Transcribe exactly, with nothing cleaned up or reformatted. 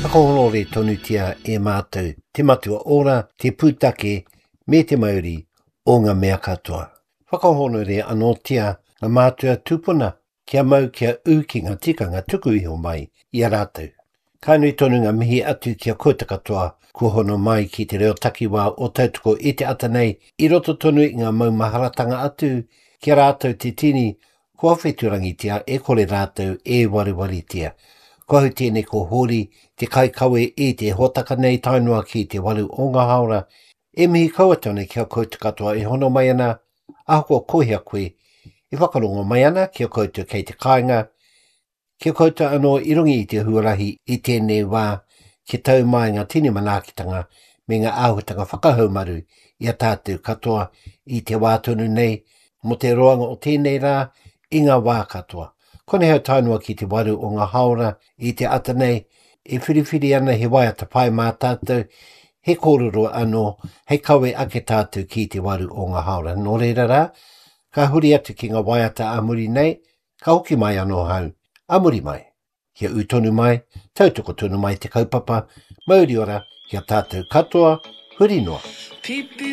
Whakaholore tonutia e mātou, te matua ora, te pūtake, me te mauri o ngā mea katoa. Whakaholore anotia ngā mātua tūpuna, kia mau kia u ki ngā tikanga tuku iho mai i a rātou. Kānui tonu ngā mihi atu kia kouta katoa, kua hono mai ki te reo takiwā o tautoko i te atanei, i roto tonu i ngā mau maharatanga atu, kia rātou te tini, kua wheturangitia e kore rātou e wariwaritia. Kua hu tēnei ko hori, te kaikawe e te hotaka nei tainua ki te walu o ngā haora, e mihi kauatone kia kouta katoa e hono mai ana, ahua kohea koe, e whakarongo mai ana kia kouta kei te kāinga, kia kouta anō i rungi i te huarahi i tēnei wā, ki tau mai ngā tini manākitanga me ngā āhutanga whakahaumaru i a tātou katoa i te wā tonu nei, mo te roanga o tēnei rā i ngā wā katoa. Kone hau tainua ki te waru o ngā haora i te atanei, e whiriwhiri ana he waiata pai mā tātou, he kōrero anō, hei kawe ake tātou ki te waru o ngā haora. Nō reira rā, ka huri atu ki ngā waiata a muri nei, ka hoki mai anō hau, a muri mai. Kia u tonu mai, tautoko tonu mai te kaupapa, mauri ora, kia tātou katoa, huri noa.